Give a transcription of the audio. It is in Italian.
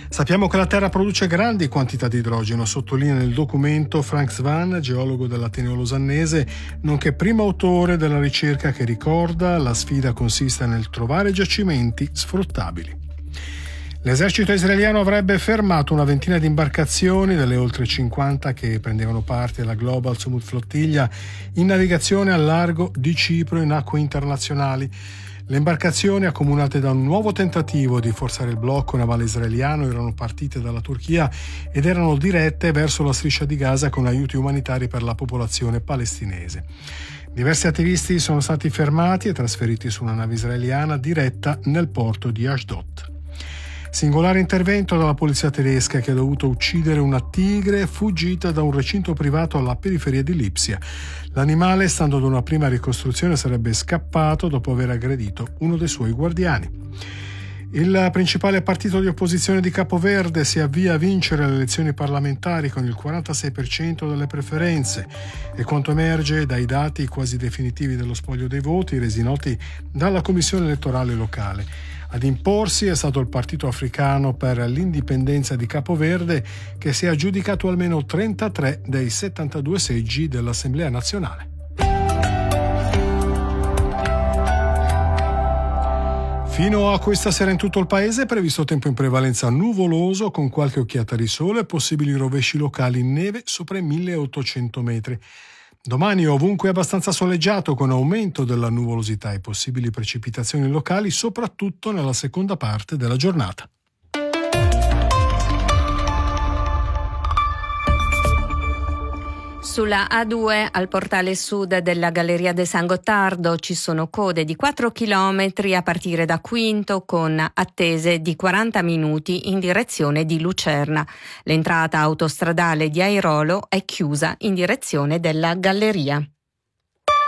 Sappiamo che la Terra produce grandi quantità di idrogeno, sottolinea nel documento Frank Svan, geologo dell'Ateneo Losannese, nonché primo autore della ricerca che ricorda la sfida consiste nel trovare giacimenti sfruttabili. L'esercito israeliano avrebbe fermato una ventina di imbarcazioni delle oltre 50 che prendevano parte alla Global Summit Flottiglia in navigazione al largo di Cipro in acque internazionali. Le imbarcazioni, accomunate da un nuovo tentativo di forzare il blocco navale israeliano, erano partite dalla Turchia ed erano dirette verso la striscia di Gaza con aiuti umanitari per la popolazione palestinese. Diversi attivisti sono stati fermati e trasferiti su una nave israeliana diretta nel porto di Ashdod. Singolare intervento dalla polizia tedesca che ha dovuto uccidere una tigre fuggita da un recinto privato alla periferia di Lipsia. L'animale, stando ad una prima ricostruzione, sarebbe scappato dopo aver aggredito uno dei suoi guardiani. Il principale partito di opposizione di Capoverde si avvia a vincere le elezioni parlamentari con il 46% delle preferenze e quanto emerge dai dati quasi definitivi dello spoglio dei voti resi noti dalla Commissione elettorale locale. Ad imporsi è stato il Partito Africano per l'Indipendenza di Capoverde, che si è aggiudicato almeno 33 dei 72 seggi dell'Assemblea nazionale. Fino a questa sera in tutto il paese è previsto tempo in prevalenza nuvoloso con qualche occhiata di sole e possibili rovesci locali in neve sopra i 1800 metri. Domani ovunque abbastanza soleggiato con aumento della nuvolosità e possibili precipitazioni locali soprattutto nella seconda parte della giornata. Sulla A2 al portale sud della Galleria de San Gottardo ci sono code di 4 chilometri a partire da Quinto con attese di 40 minuti in direzione di Lucerna. L'entrata autostradale di Airolo è chiusa in direzione della Galleria.